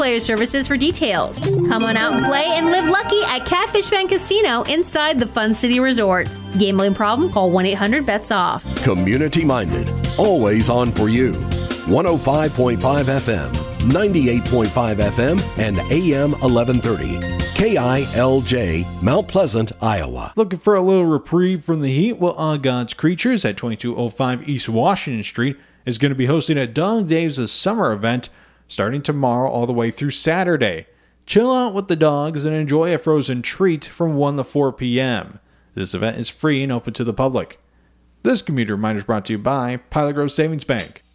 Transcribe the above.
Player services for details. Come on out and play and live lucky at Catfish Bend Casino inside the Fun City Resort. Gambling problem? Call 1-800-BETS-OFF. Community minded, always on for you. 105.5 FM, 98.5 FM, and AM 1130. KILJ, Mount Pleasant, Iowa. Looking for a little reprieve from the heat? Well, On God's Creatures at 2205 East Washington Street is going to be hosting a Dog Days' summer event starting tomorrow all the way through Saturday. Chill out with the dogs and enjoy a frozen treat from 1 to 4 p.m. This event is free and open to the public. This commuter reminder is brought to you by Pilot Grove Savings Bank.